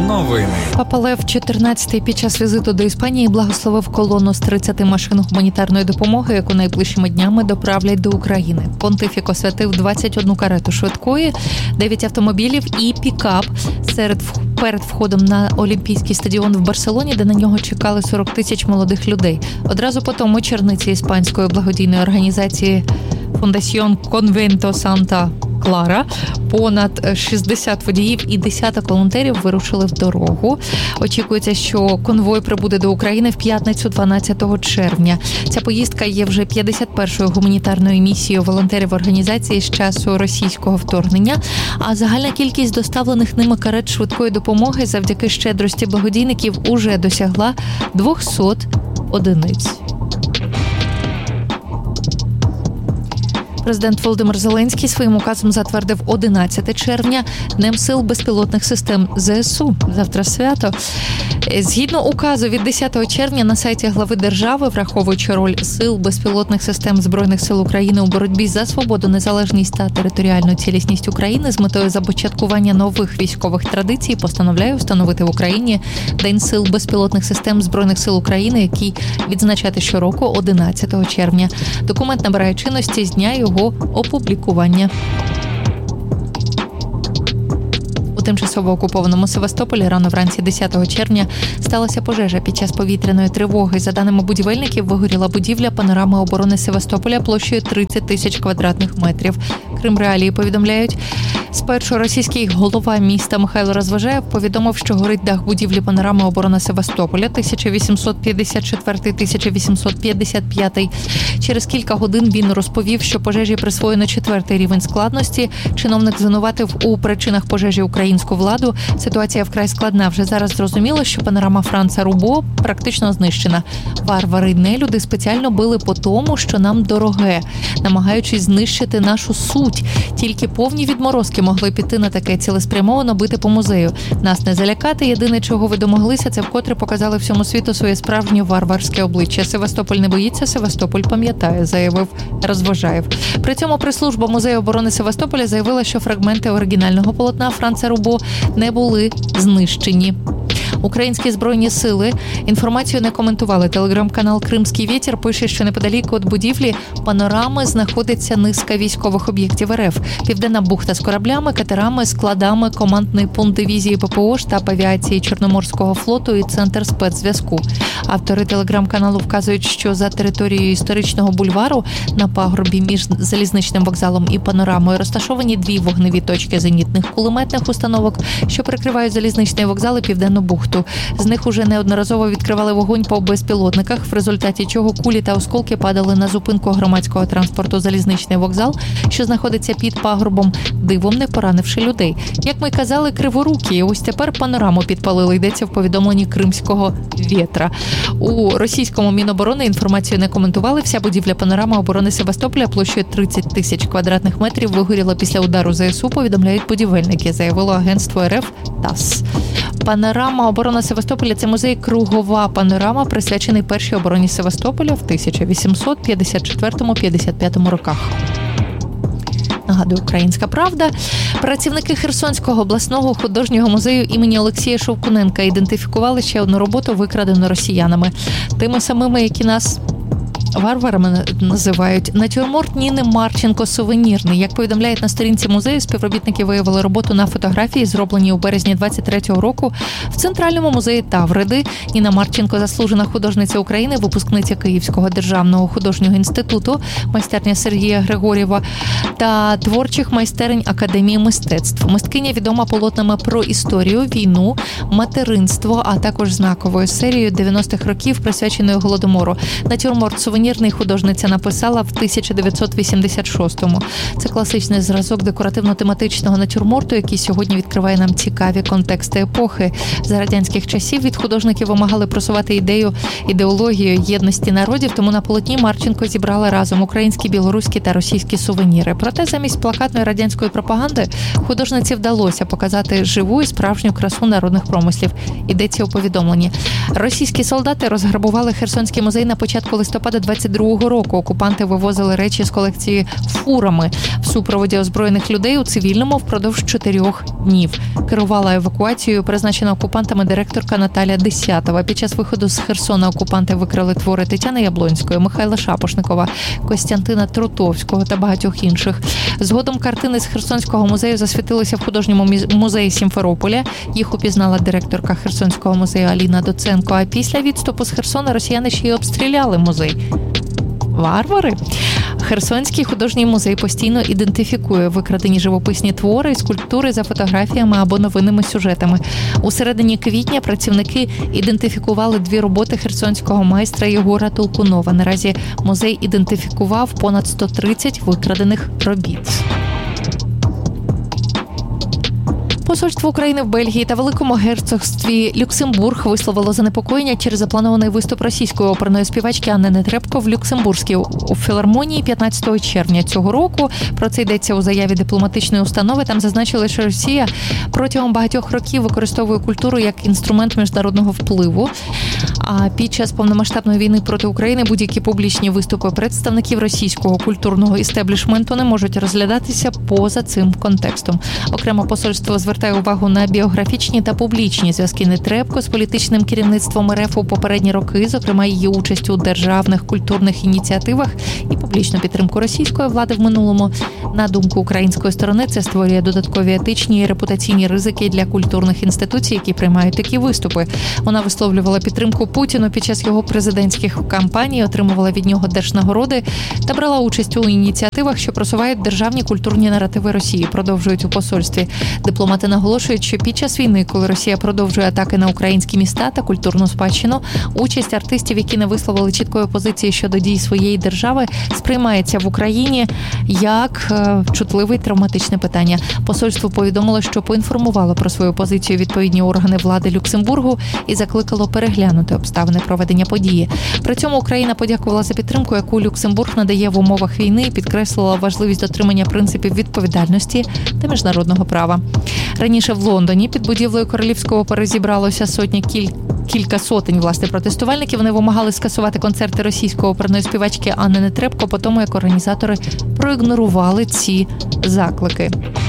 Новини. Папа Лев XIV під час візиту до Іспанії благословив колону з 30 машин гуманітарної допомоги, яку найближчими днями доправлять до України. Понтифік освятив 21 карету швидкої, 9 автомобілів і пікап перед входом на Олімпійський стадіон в Барселоні, де на нього чекали 40 тисяч молодих людей. Одразу по тому черниці іспанської благодійної організації Фундаціон Конвенто Санта Клара, понад 60 водіїв і десяток волонтерів вирушили в дорогу. Очікується, що конвой прибуде до України в п'ятницю 12 червня. Ця поїздка є вже 51-ю гуманітарною місією волонтерів організації з часу російського вторгнення, а загальна кількість доставлених ними карет швидкої допомоги завдяки щедрості благодійників уже досягла 200 одиниць. Президент Володимир Зеленський своїм указом затвердив 11 червня Днем сил безпілотних систем ЗСУ. Завтра свято. Згідно указу від 10 червня на сайті глави держави, враховуючи роль сил безпілотних систем Збройних сил України у боротьбі за свободу, незалежність та територіальну цілісність України з метою започаткування нових військових традицій, постановляє встановити в Україні День сил безпілотних систем Збройних сил України, який відзначати щороку 11 червня. Документ набирає чинності з дня його опублікування. У тимчасово окупованому Севастополі рано вранці 10 червня сталася пожежа під час повітряної тривоги. За даними будівельників, вигоріла будівля панорами оборони Севастополя площею 30 тисяч квадратних метрів. Кримреалії повідомляють, спершу російський голова міста Михайло Розважаєв повідомив, що горить дах будівлі панорами оборони Севастополя 1854-1855. Через кілька годин він розповів, що пожежі присвоєно 4-й рівень складності. Чиновник звинуватив у причинах пожежі українську владу. Ситуація вкрай складна. Вже зараз зрозуміло, що панорама Франца Рубо практично знищена. Варвари й нелюди спеціально били по тому, що нам дороге, намагаючись знищити нашу суть. Тільки повні відморозки могли піти на таке, цілеспрямовано бити по музею. Нас не залякати, єдине, чого ви домоглися, це вкотре показали всьому світу своє справжнє варварське обличчя. Севастополь не боїться, Севастополь пам'ятає, заявив Розважаєв. При цьому прес-служба Музею оборони Севастополя заявила, що фрагменти оригінального полотна Франца Рубо не були знищені. Українські збройні сили інформацію не коментували. Телеграм-канал «Кримський вітер» пише, що неподалік від будівлі панорами знаходиться низка військових об'єктів РФ. Південна бухта з кораблями, катерами, складами, командний пункт дивізії ППО, штаб авіації Чорноморського флоту і центр спецзв'язку. Автори телеграм-каналу вказують, що за територією історичного бульвару на пагорбі між залізничним вокзалом і панорамою розташовані 2 вогневі точки зенітних кулеметних установок, що прикривають залізничний вокзал і Південну бухту. З них уже неодноразово відкривали вогонь по безпілотниках, в результаті чого кулі та осколки падали на зупинку громадського транспорту «Залізничний вокзал», що знаходиться під пагорбом, дивом не поранивши людей. Як ми казали, криворукі. Ось тепер панораму підпалили, йдеться в повідомленні «Кримського вітра». У російському Міноборони інформацію не коментували. Вся будівля панорами оборони Севастополя площею 30 тисяч квадратних метрів вигоріла після удару ЗСУ, повідомляють будівельники, заявило агентство РФ ТАСС. Панорама оборона Севастополя – це музей «Кругова панорама», присвячений першій обороні Севастополя в 1854-55 роках. Нагадую, «Українська правда». Працівники Херсонського обласного художнього музею імені Олексія Шовкуненка ідентифікували ще одну роботу, викрадену росіянами. Тими самими, які нас варварами називають. Натюрморт Ніни Марченко сувенірний. Як повідомляють на сторінці музею, співробітники виявили роботу на фотографії, зроблені у березні 23-го року в Центральному музеї Тавриди. Ніна Марченко – заслужена художниця України, випускниця Київського державного художнього інституту, майстерня Сергія Григорєва та творчих майстерень Академії мистецтв. Мисткиня відома полотнами про історію, війну, материнство, а також знаковою серією 90-х років, присвяченою Голодомору. Натюрморт сувенірний художниця написала в 1986-му. Це класичний зразок декоративно-тематичного натюрморту, який сьогодні відкриває нам цікаві контексти епохи. За радянських часів від художників вимагали просувати ідеологію єдності народів, тому на полотні Марченко зібрала разом українські, білоруські та російські сувеніри. Проте замість плакатної радянської пропаганди художниці вдалося показати живу і справжню красу народних промислів. Йдеться у повідомленні. Російські солдати розграбували Херсонський музей на початку листопада 22 року окупанти вивозили речі з колекції фурами в супроводі озброєних людей у цивільному впродовж 4 днів. Керувала евакуацією призначена окупантами директорка Наталя Десятова. Під час виходу з Херсона окупанти викрали твори Тетяни Яблонської, Михайла Шапошникова, Костянтина Трутовського та багатьох інших. Згодом картини з Херсонського музею засвітилися в художньому музеї Сімферополя. Їх упізнала директорка Херсонського музею Аліна Доценко. А після відступу з Херсона росіяни ще й обстріляли музей. Варвари. Херсонський художній музей постійно ідентифікує викрадені живописні твори і скульптури за фотографіями або новинними сюжетами. У середині квітня працівники ідентифікували 2 роботи херсонського майстра Єгора Толкунова. Наразі музей ідентифікував понад 130 викрадених робіт. Посольство України в Бельгії та Великому герцогстві Люксембург висловило занепокоєння через запланований виступ російської оперної співачки Анни Нетребко в Люксембурзькій філармонії 15 червня цього року. Про це йдеться у заяві дипломатичної установи. Там зазначили, що Росія протягом багатьох років використовує культуру як інструмент міжнародного впливу. А під час повномасштабної війни проти України будь-які публічні виступи представників російського культурного істеблішменту не можуть розглядатися поза цим контекстом. Окремо посольство звертає увагу на біографічні та публічні зв'язки Нетребко з політичним керівництвом РФ у попередні роки, зокрема її участь у державних культурних ініціативах і публічну підтримку російської влади в минулому. На думку української сторони, це створює додаткові етичні і репутаційні ризики для культурних інституцій, які приймають такі виступи. Вона висловлювала підтримку Путіну під час його президентських кампаній, отримувала від нього держнагороди та брала участь у ініціативах, що просувають державні культурні наративи Росії, продовжують у посольстві. Дипломати наголошують, що під час війни, коли Росія продовжує атаки на українські міста та культурну спадщину, участь артистів, які не висловили чіткої позиції щодо дій своєї держави, сприймається в Україні як чутливе й травматичне питання. Посольство повідомило, що поінформувало про свою позицію відповідні органи влади Люксембургу і закликало переглянути обставини проведення події. При цьому Україна подякувала за підтримку, яку Люксембург надає в умовах війни, і підкреслила важливість дотримання принципів відповідальності та міжнародного права. Раніше в Лондоні під будівлею Королівського оперу зібралося кілька сотень протестувальників. Вони вимагали скасувати концерти російської оперної співачки Анни Нетребко по тому, як організатори проігнорували ці заклики.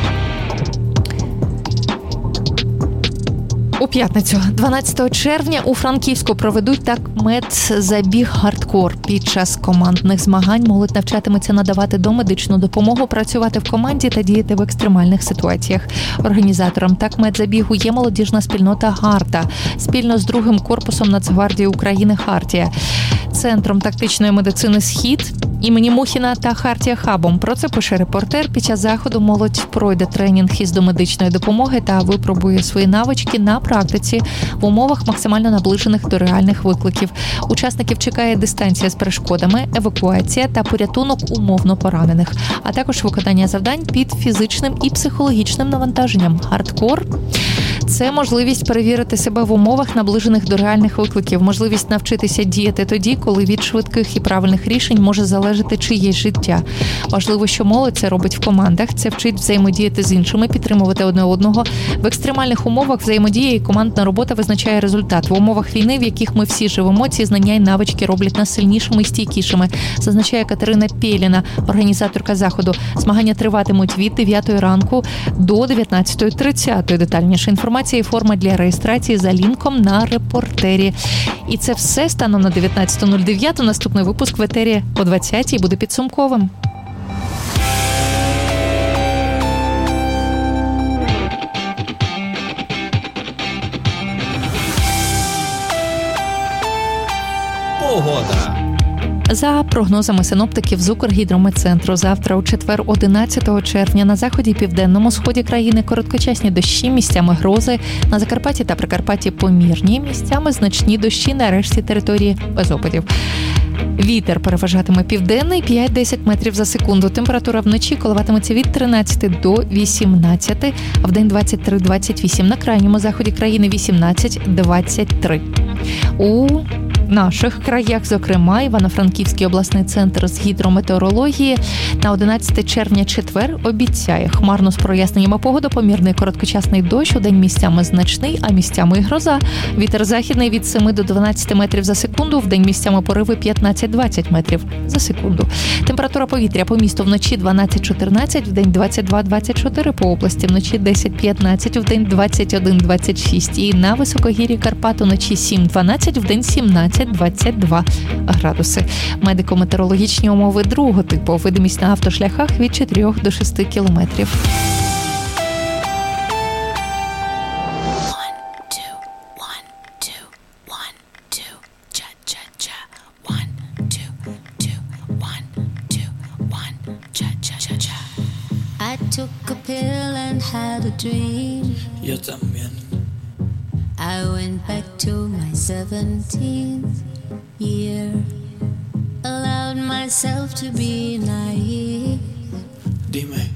У п'ятницю, 12 червня, у Франківську проведуть медзабіг «Хардкор». Під час командних змагань молодь навчатиметься надавати домедичну допомогу, працювати в команді та діяти в екстремальних ситуаціях. Організатором медзабігу є молодіжна спільнота «Гарта» спільно з 2-м корпусом Нацгвардії України «Хартія», Центром тактичної медицини «Схід» імені Мухіна та «Хартія Хабом». Про це пише репортер. Під час заходу молодь пройде тренінг із домедичної допомоги та випробує свої навички на практиці в умовах максимально наближених до реальних викликів. Учасників чекає дистанція з перешкодами, евакуація та порятунок умовно поранених, а також виконання завдань під фізичним і психологічним навантаженням. Хардкор – це можливість перевірити себе в умовах, наближених до реальних викликів, можливість навчитися діяти тоді, коли від швидких і правильних рішень може залежати чиєсь життя. Важливо, що молодь це робить в командах, це вчить взаємодіяти з іншими, підтримувати одне одного. В екстремальних умовах взаємодія і командна робота визначає результат. В умовах війни, в яких ми всі живемо, ці знання і навички роблять нас сильнішими і стійкішими, зазначає Катерина Пєліна, організаторка заходу. Змагання триватимуть від 9 ранку до 19:30. Детальніша інформація і форма для реєстрації за лінком на репортері. І це все станом на 19:09. Наступний випуск в етері о 20:00 буде підсумковим. Погода. За прогнозами синоптиків з Укргідрометцентру, завтра у четвер, 11 червня, на заході і південному сході країни короткочасні дощі, місцями грози, на Закарпатті та Прикарпатті помірні, місцями значні дощі, на решті території без опадів. Вітер переважатиме південний 5-10 метрів за секунду. Температура вночі коливатиметься від 13 до 18, а вдень 23-28. На крайньому заході країни 18-23. У наших краях, зокрема Івано-Франківський обласний центр з гідрометеорології на 11 червня четвер обіцяє хмарно з проясненнями погоди, помірний короткочасний дощ, у день місцями значний, а місцями і гроза. Вітер західний від 7 до 12 метрів за секунду, в день місцями пориви 15-20 метрів за секунду. Температура повітря по місту вночі 12-14, в день 22-24, по області вночі 10-15, в день 21-26 і на високогір'ї Карпат уночі 7-12, в день 17-22 градуси. Медико-метеорологічні умови другого типу. Видимість на автошляхах від 4 до 6 кілометрів. I took a pill and had a dream. Yo también. I went back to my 17th year. Allowed myself to be naive. Dime.